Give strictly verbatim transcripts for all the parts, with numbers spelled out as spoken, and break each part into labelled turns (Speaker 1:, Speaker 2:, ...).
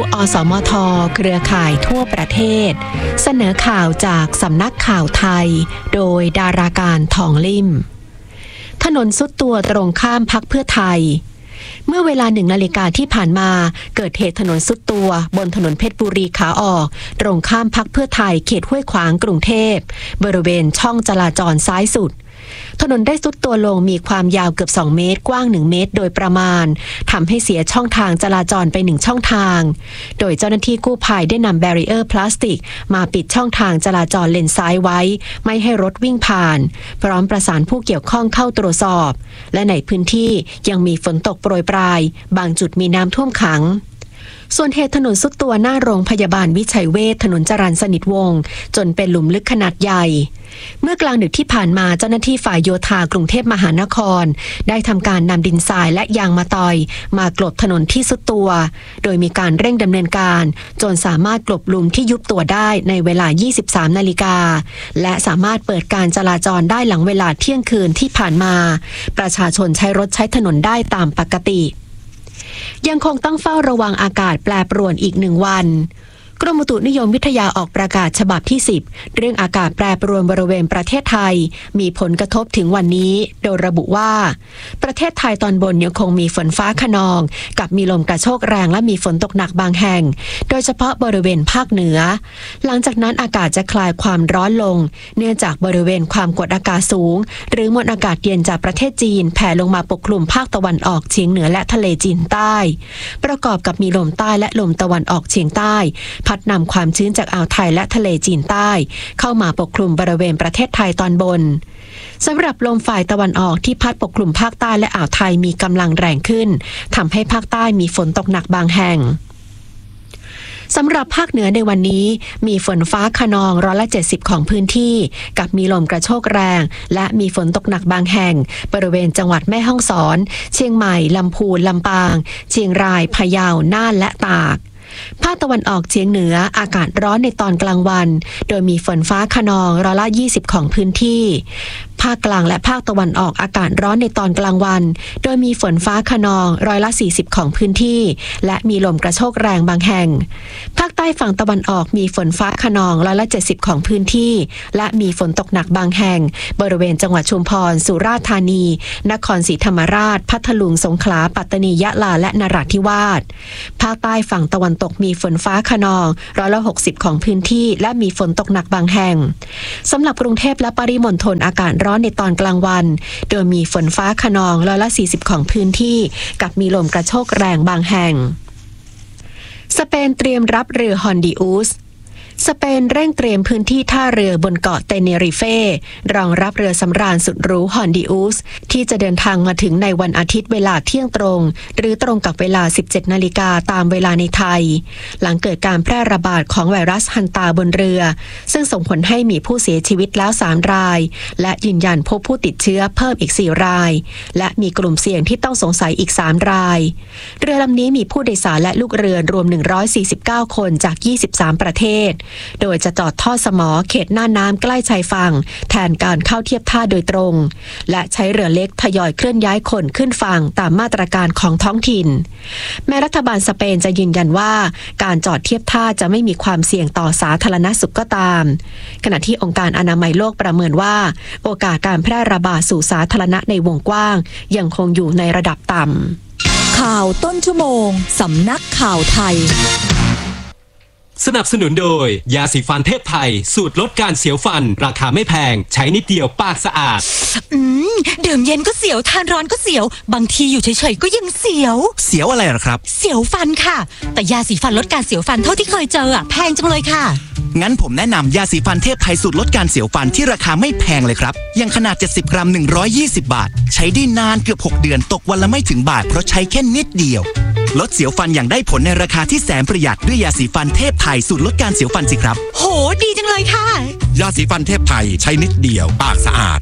Speaker 1: อสมทเครือข่ายทั่วประเทศเสนอข่าวจากสำนักข่าวไทยโดยดาราการทองลิ่มถนนสุดตัวตรงข้ามพรรคเพื่อไทยเมื่อเวลาหนึ่งนาฬิกาที่ผ่านมาเกิดเหตุถนนสุดตัวบนถนนเพชรบุรีขาออกตรงข้ามพรรคเพื่อไทยเขตห้วยขวางกรุงเทพบริเวณช่องจราจรซ้ายสุดถนนได้ทรุดตัวลงมีความยาวเกือบสองเมตรกว้างหนึ่งเมตรโดยประมาณทำให้เสียช่องทางจราจรไปหนึ่งช่องทางโดยเจ้าหน้าที่กู้ภัยได้นำแบรีเออร์พลาสติกมาปิดช่องทางจราจรเลนซ้ายไว้ไม่ให้รถวิ่งผ่านพร้อมประสานผู้เกี่ยวข้องเข้าตรวจสอบและในพื้นที่ยังมีฝนตกโปรยปรายบางจุดมีน้ำท่วมขังส่วนเหตุถนนสุดตัวหน้าโรงพยาบาลวิชัยเวชถนนจรัญสนิทวงศ์จนเป็นหลุมลึกขนาดใหญ่เมื่อกลางดึกที่ผ่านมาเจ้าหน้าที่ฝ่ายโยธากรุงเทพมหานครได้ทำการนำดินทรายและยางมะตอยมากลบถนนที่สุดตัวโดยมีการเร่งดำเนินการจนสามารถกลบหลุมที่ยุบตัวได้ในเวลา ยี่สิบสามนาฬิกาและสามารถเปิดการจราจรได้หลังเวลาเที่ยงคืนที่ผ่านมาประชาชนใช้รถใช้ถนนได้ตามปกติยังคงต้องเฝ้าระวังอากาศแปรปรวนอีกหนึ่งวันกรมอุตุนิยมวิทยาออกประกาศฉบับที่สิบเรื่องอากาศแปรปรวนบริเวณประเทศไทยมีผลกระทบถึงวันนี้โดยระบุว่าประเทศไทยตอนบนยังคงมีฝนฟ้าคะนองกับมีลมกระโชกแรงและมีฝนตกหนักบางแห่งโดยเฉพาะบริเวณภาคเหนือหลังจากนั้นอากาศจะคลายความร้อนลงเนื่องจากบริเวณความกดอากาศสูงหรือมวลอากาศเย็นจากประเทศจีนแผ่ลงมาปกคลุมภาคตะวันออกเฉียงเหนือและทะเลจีนใต้ประกอบกับมีลมใต้และลมตะวันออกเฉียงใต้พัดนำความชื้นจากอ่าวไทยและทะเลจีนใต้เข้ามาปกคลุมบริเวณประเทศไทยตอนบนสำหรับลมฝ่ายตะวันออกที่พัดปกคลุมภาคใต้และอ่าวไทยมีกำลังแรงขึ้นทำให้ภาคใต้มีฝนตกหนักบางแห่งสำหรับภาคเหนือในวันนี้มีฝนฟ้าคะนองร้อยละเจ็ดสิบของพื้นที่กับมีลมกระโชกแรงและมีฝนตกหนักบางแห่งบริเวณจังหวัดแม่ฮ่องสอนเชียงใหม่ลำพูนลำปางเชียงรายพะเยาน่านและตากภาคตะวันออกเฉียงเหนืออากาศร้อนในตอนกลางวันโดยมีฝนฟ้าคะนองร้อยละยี่สิบของพื้นที่ภาคกลางและภาคตะวันออกอากาศร้อนในตอนกลางวันโดยมีฝนฟ้าคะนองร้อยละสี่สิบของพื้นที่และมีลมกระโชกแรงบางแห่งภาคใต้ฝั่งตะวันออกมีฝนฟ้าคะนองร้อยละเจ็ดสิบของพื้นที่และมีฝนตกหนักบางแห่งบริเวณจังหวัดชุมพรสุราษฎร์ธานีนครศรีธรรมราชพัทลุงสงขลาปัตตานียะลาและนราธิวาสภาคใต้ฝั่งตะวันตกมีฝนฟ้าคะนองร้อยละหกสิบของพื้นที่และมีฝนตกหนักบางแห่งสำหรับกรุงเทพและปริมณฑลอากาศร้อนในตอนกลางวันโดยมีฝนฟ้าคะนองร้อยละสี่สิบของพื้นที่กับมีลมกระโชกแรงบางแห่งสเปนเตรียมรับเรือฮอนดิอุสสเปนเร่งเตรียมพื้นที่ท่าเรือบนเกาะเตเนริเฟ่รองรับเรือสำราญสุดหรูฮอนดิอุสที่จะเดินทางมาถึงในวันอาทิตย์เวลาเที่ยงตรงหรือตรงกับเวลา สิบเจ็ดนาฬิกาตามเวลาในไทยหลังเกิดการแพร่ระบาดของไวรัสฮันตาบนเรือซึ่งส่งผลให้มีผู้เสียชีวิตแล้วสามรายและยืนยันพบผู้ติดเชื้อเพิ่มอีกสี่รายและมีกลุ่มเสี่ยงที่ต้องสงสัยอีกสามรายเรือลำนี้มีผู้โดยสารและลูกเรือรวมหนึ่งร้อยสี่สิบเก้าคนจากยี่สิบสามประเทศโดยจะจอดทอดสมอเขตหน้าน้ำใกล้ชายฝั่งแทนการเข้าเทียบท่าโดยตรงและใช้เรือเล็กทยอยเคลื่อนย้ายคนขึ้นฝั่งตามมาตรการของท้องถิ่นแม้รัฐบาลสเปนจะยืนยันว่าการจอดเทียบท่าจะไม่มีความเสี่ยงต่อสาธารณสุขก็ตามขณะที่องค์การอนามัยโลกประเมินว่าโอกาสการแพร่ระบาดสู่สาธารณะในวงกว้างยังคงอยู่ในระดับต่ำ
Speaker 2: ข่าวต้นชั่วโมงสำนักข่าวไทย
Speaker 3: สนับสนุนโดยยาสีฟันเทพไทยสูตรลดการเสียวฟันราคาไม่แพงใช้นิดเดียวปากสะอาด
Speaker 2: อืมดื่มเย็นก็เสียวทานร้อนก็เสียวบางทีอยู่เฉยๆก็ยังเสียว
Speaker 4: เสียวอะไรหรอครับ
Speaker 2: เสียวฟันค่ะแต่ยาสีฟันลดการเสียวฟันเท่าที่เคยเจออะแพงจังเลยค่ะ
Speaker 4: งั้นผมแนะนำยาสีฟันเทพไทยสูตรลดการเสียวฟันที่ราคาไม่แพงเลยครับยังขนาดเจ็ดสิบกรัมหนึ่งร้อยยี่สิบบาทใช้ได้นานเกือบหกเดือนตกวันละไม่ถึงบาทเพราะใช้แค่นิดเดียวลดเสียวฟันอย่างได้ผลในราคาที่แสนประหยัดด้วยยาสีฟันเทพไทยสูตรลดการเสียวฟันสิครับ
Speaker 2: โหดีจังเลยค่ะ
Speaker 5: ยาสีฟันเทพไทยใช้นิดเดียวปากสะอาด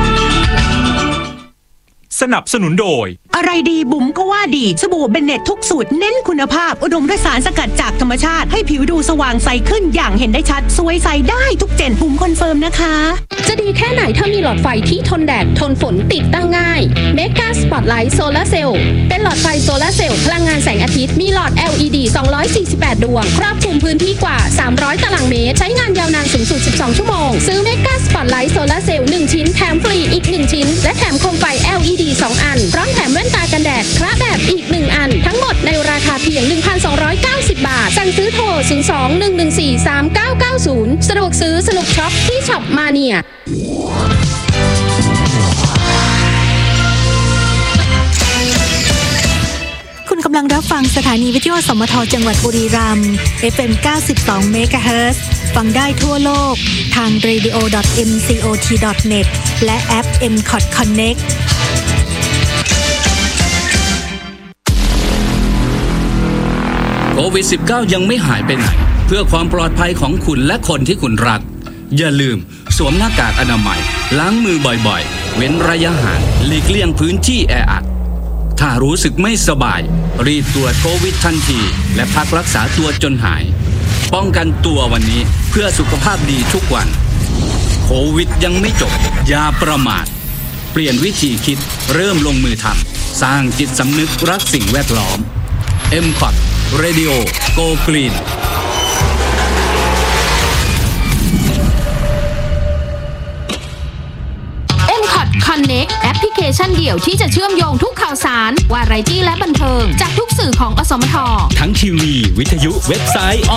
Speaker 6: สนับสนุนโดย
Speaker 7: อะไรดีบุ๋มก็ว่าดีสบู่เบนเน็ตทุกสูตรเน้นคุณภาพอุดมด้วยสารสกัดจากธรรมชาติให้ผิวดูสว่างใสขึ้นอย่างเห็นได้ชัดสวยใสได้ทุกเจนบุ๋มคอนเฟิร์มนะคะ
Speaker 8: จะดีแค่ไหนถ้ามีหลอดไฟที่ทนแดดทนฝนติดตั้งง่าย Mega Spotlight Solar Cell เป็นหลอดไฟโซลาร์เซลล์พลังงานแสงอาทิตย์มีหลอด แอล อี ดี สองร้อยสี่สิบแปด ดวงครอบคลุมพื้นที่กว่าสามร้อยตารางเมตรใช้งานยาวนานสูงสุดสิบสองชั่วโมงซื้อ Mega Spotlight Solar Cell หนึ่งชิ้นแถมฟรีอีกหนึ่งชิ้นและแถมโคมไฟ แอล อี ดี สองอันพร้อมแถมแว่นตากันแดดคละแบบอีกหนึ่งอันทั้งหมดในราคาเพียง หนึ่งพันสองร้อยเก้าสิบ บาทสั่งซื้อโทรศูนย์ สอง หนึ่ง หนึ่ง สี่ สาม เก้า เก้า ศูนย์สะดวกซื้อสนุกช็อปที่ช็อปมาเนีย
Speaker 9: คุณกำลังรับฟังสถานีวิทยุสมทจังหวัดบุรีรัมย์ เอฟ เอ็ม เก้าสิบสอง เมกะเฮิรตซ์ ฟังได้ทั่วโลกทาง เรดิโอ ดอท เอ็ม ซี โอ ที ดอท เน็ต และแอป เอ็ม ซี โอ ที Connect
Speaker 10: โควิด สิบเก้า ยังไม่หายไปไหนเพื่อความปลอดภัยของคุณและคนที่คุณรักอย่าลืมสวมหน้ากากอนามัยล้างมือบ่อยๆเว้นระยะห่างหลีกเลี่ยงพื้นที่แออัดถ้ารู้สึกไม่สบายรีบตรวจโควิดทันทีและพักรักษาตัวจนหายป้องกันตัววันนี้เพื่อสุขภาพดีทุกวันโควิดยังไม่จบอย่าประมาทเปลี่ยนวิธีคิดเริ่มลงมือทำสร้างจิตสำนึกรักสิ่งแวดล้อม เอ็ม ซี โอ ที Radio Go Green
Speaker 8: เอ็ม ซี โอ ที Connect แอปพลิเคชันเดี่ยวที่จะเชื่อมโยงทุกข่าวสารวาไรตี้และบันเทิงจากทุกสื่อของอสมท
Speaker 3: ทั้งทีวีวิทยุเว็บไซต์อ